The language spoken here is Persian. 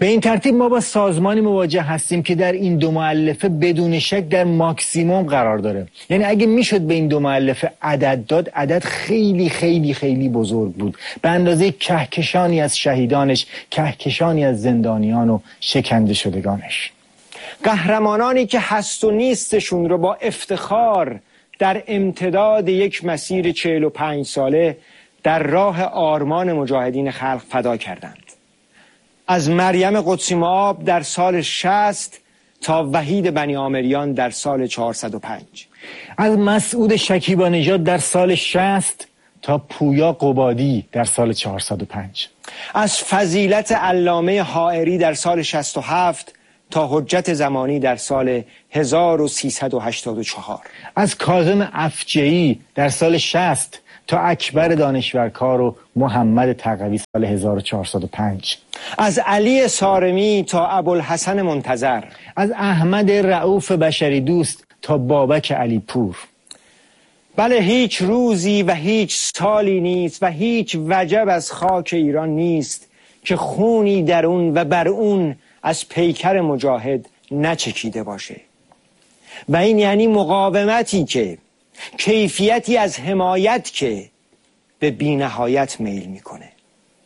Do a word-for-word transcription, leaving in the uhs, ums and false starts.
به این ترتیب ما با سازمانی مواجه هستیم که در این دو مؤلفه بدون شک در ماکسیموم قرار داره. یعنی اگه میشد به این دو مؤلفه عدد داد، عدد خیلی خیلی خیلی بزرگ بود، به اندازه کهکشانی از شهیدانش، کهکشانی از زندانیان و شکنجه شدگانش. قهرمانانی که هست و نیستشون رو با افتخار در امتداد یک مسیر چهل و پنج ساله در راه آرمان مجاهدین خلق فدا کردند. از مریم قدسی مآب در سال شصت تا وحید بنی عامریان در سال چهارصد و پنج. از مسعود شکیبا نژاد در سال شصت تا پویا قبادی در سال چهارصد و پنج. از فضیلت علامه حائری در سال شصت و هفت تا حجت زمانی در سال هزار و سیصد و هشتاد و چهار. از کاظم افجعی در سال شصت تا اکبر دانشورکار و محمد تقوی سال هزار و چهارصد و پنج. از علی صارمی تا ابوالحسن منتظر. از احمد رؤوف بشری دوست تا بابک علی پور. بله، هیچ روزی و هیچ سالی نیست و هیچ وجب از خاک ایران نیست که خونی در اون و بر اون از پیکر مجاهد نچکیده باشه. و این یعنی مقاومتی که کیفیتی از حمایت که به بی‌نهایت میل میکنه.